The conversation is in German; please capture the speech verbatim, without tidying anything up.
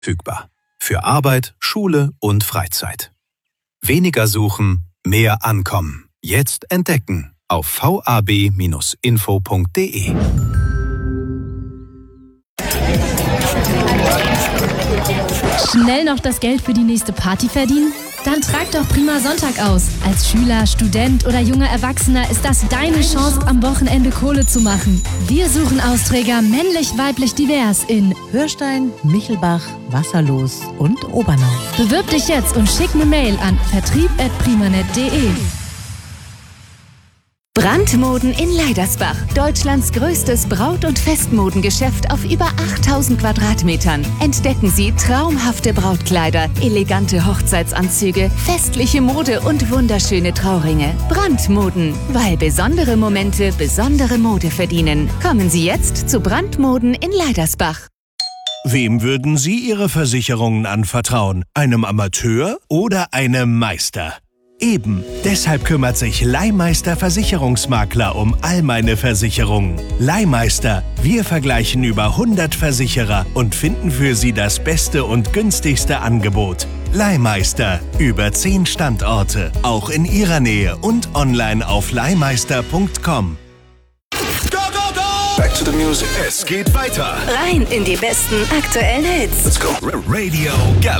Verfügbar. Für Arbeit, Schule und Freizeit. Weniger suchen, mehr ankommen. Jetzt entdecken auf v a b Bindestrich info punkt d e. Schnell noch das Geld für die nächste Party verdienen? Dann trag doch Prima Sonntag aus. Als Schüler, Student oder junger Erwachsener ist das deine Chance, am Wochenende Kohle zu machen. Wir suchen Austräger männlich, weiblich, divers in Hörstein, Michelbach, Wasserlos und Obernau. Bewirb dich jetzt und schick eine Mail an vertrieb at primanet punkt de. Brandmoden in Leidersbach. Deutschlands größtes Braut- und Festmodengeschäft auf über achttausend Quadratmetern. Entdecken Sie traumhafte Brautkleider, elegante Hochzeitsanzüge, festliche Mode und wunderschöne Trauringe. Brandmoden, weil besondere Momente besondere Mode verdienen. Kommen Sie jetzt zu Brandmoden in Leidersbach. Wem würden Sie Ihre Versicherungen anvertrauen? Einem Amateur oder einem Meister? Eben, deshalb kümmert sich Leihmeister Versicherungsmakler um all meine Versicherungen. Leihmeister, wir vergleichen über hundert Versicherer und finden für Sie das beste und günstigste Angebot. Leihmeister, über zehn Standorte, auch in Ihrer Nähe und online auf leihmeister punkt com. Back to the music. Es geht weiter. Rein in die besten aktuellen Hits. Let's go. Radio Galaxy.